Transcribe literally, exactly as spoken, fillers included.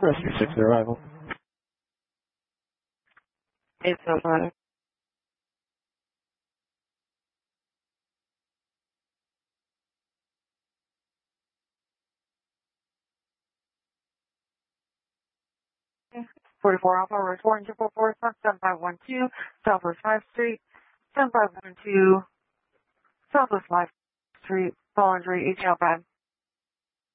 Rescue six arrival. It's so funny. forty-four Alpha, return triple four, seven five one two, Southwest five Street, seven five one two, Southwest five Street, fall injury, H L five.